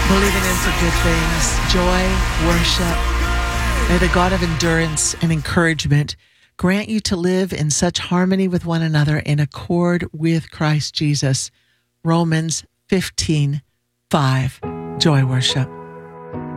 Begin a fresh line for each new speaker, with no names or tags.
Believing into good things, joy, worship. May the God of endurance and encouragement grant you to live in such harmony with one another in accord with Christ Jesus. Romans 15:5. Joy worship.